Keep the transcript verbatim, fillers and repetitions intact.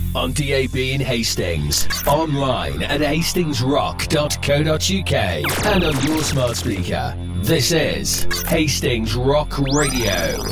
On D A B in Hastings, online at hastings rock dot co dot uk, and on your smart speaker. This is Hastings Rock Radio.